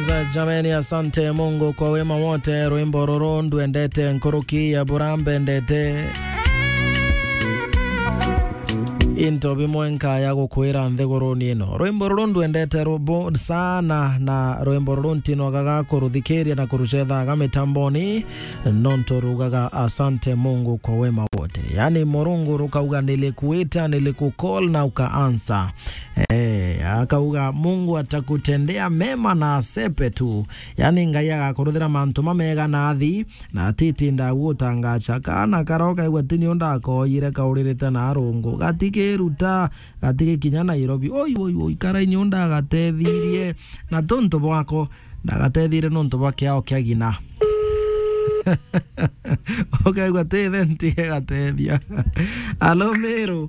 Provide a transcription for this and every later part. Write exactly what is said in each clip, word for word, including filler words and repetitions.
Ladies and jameni, asante Mungu kwa wema wote. Rwimbo ruru ndwendete nkuruki ya burambe ndete into bimwenka ya gukwira nthiguru nino. Rwimbo ruru ndwendete rubo sana, na rwimbo ruru ntino gaga kuruthikiria na kuruchetha ga mitamboni nonto rugaga asante Mungu kwa wema wote. Yani Murungu rukauga nilikuita, nilikukall na ukaansa. Eh, akauga Mungu atakutendea mema na asepe tu. Yani ngai agakuruthira mantu mamega na athi na titi ndagutangacha kana karoka igwatini ondako ire kauririte na arungu gatike ruta gatike kinya Nairobi oi oi oi karaini onda gatethirie na tonto bwako ndagatethire nonto bwake ao kiagina. Okay, gwatete ntige gatethia. Alo Meru.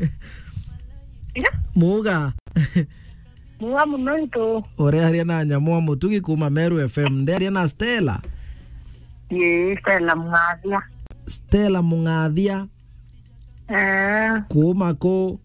Muga. Muga munonto. Ore haria na nyamu mutugi kuma Meru F M. Nderi na Stella. Ye, Stella Mungathia. Stella Mungathia. Eh. Kuma ko.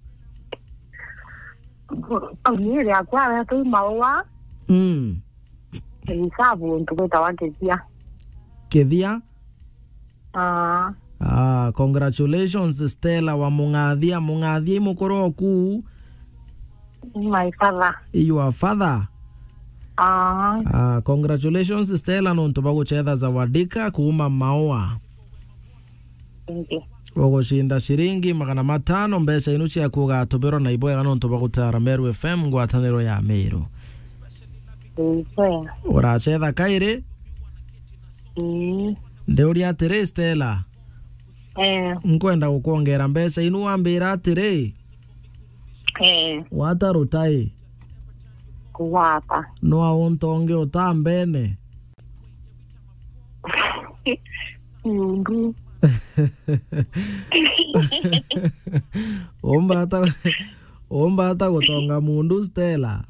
Ni ya kwa tu maua. Mm. Ni sabu ntukwita waketia. Kethia? Ah. Ah, congratulations Stella wa Mungathia. Mungathia mukoro ku. My father. Your father? Ah. Ah, congratulations Stella nonto baguchetha zawadika kuma maua. Thank you. Ogoshinda shiringi magana matano mbeca inu cia kugatubiro na iboya nonto bagutara Meru F M ngwataniro ya Meru. Ee. Urachetha kaire? Mm. Ndeuri atire Stella. Eh. Nkwenda gukuongera mbeca inu wambira atire. Eh. Watarutai. Kuwapa. No auntonge utambene. Mundu. Omba ata Omba ata gutonga mundu Stella.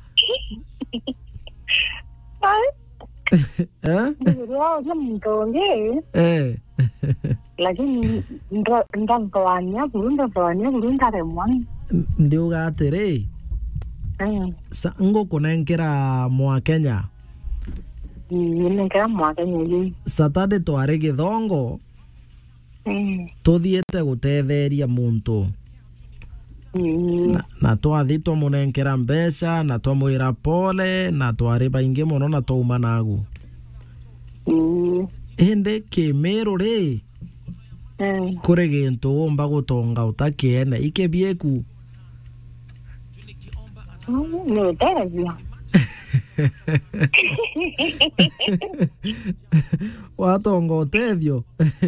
Eh? Ndio mtonge. Eh. Lakini ndo ndo bwania burunda bwania burunda remwani. Ndio gatire. Eh. Sa ngo kunenkera mwa Kenya. Ninenkera mwa Kenya yi. Saturday tware Githongo. Eh. Tuthiete gutetheria muntu. Mm. Na, na twathi tumunenkera mbeca na twamwira pole na twari baingi muno na twauma nagu. Mm. Ende Kimeru ri. Eh. Kuri gintu umba gutonga utakiene ikebieku. No, terazi. Watonga utethio.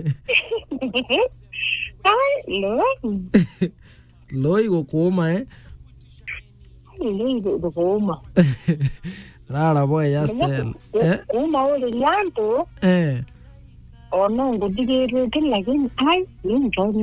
Ai, lo. Loi gukuma eh. Loi gukuma. Rara boy ya Stella. Eh. Uma ole lyanto. Eh. Ono ngodigere lakini ai, ni